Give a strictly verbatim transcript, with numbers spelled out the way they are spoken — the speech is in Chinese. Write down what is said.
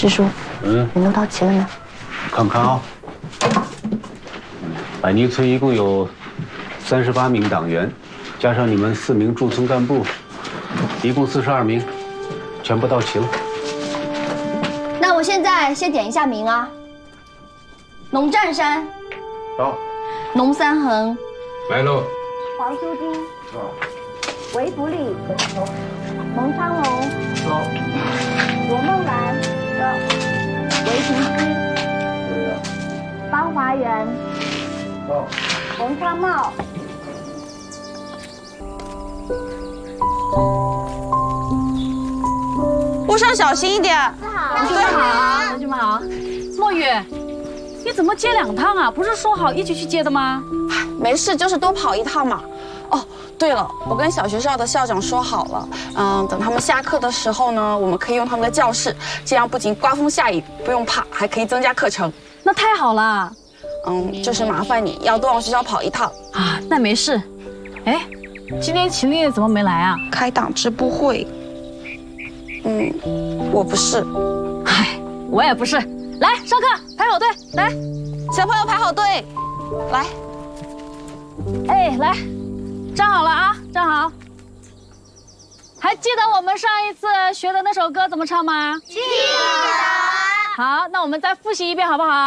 支书，嗯，人都到齐了没？ 看看啊，百泥村一共有三十八名党员，加上你们四名驻村干部，一共四十二名，全部到齐了。 那我现在先点一下名啊。农占山， 到。 农三恒， 来喽。 黄书金，到。韦福利，蒙昌龙，到。罗梦兰，到。韦平之，方华元，到。洪昌茂。 路上小心一点。 同学们好，同学们好。墨雨，你怎么接两趟啊？不是说好一起去接的吗？ 没事，就是多跑一趟嘛。哦，对了，我跟小学校的校长说好了，嗯，等他们下课的时候呢，我们可以用他们的教室，这样不仅刮风下雨不用怕，还可以增加课程。 那太好了。 嗯，就是麻烦你要多往学校跑一趟啊。那没事。哎，今天秦丽怎么没来啊？ 开党支部会。嗯，我不是。 唉，我也不是。来，上课，排好队。来， 小朋友排好队。来。 哎，来，站好了啊，站好。还记得我们上一次学的那首歌怎么唱吗？ 记得。 好，那我们再复习一遍好不好？